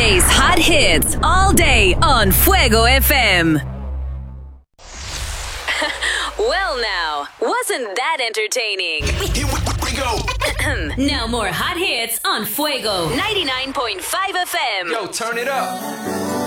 DJ's hot hits all day on Fuego FM. Well now, wasn't that entertaining? Here we go. Now more hot hits on Fuego 99.5 FM. Yo, turn it up.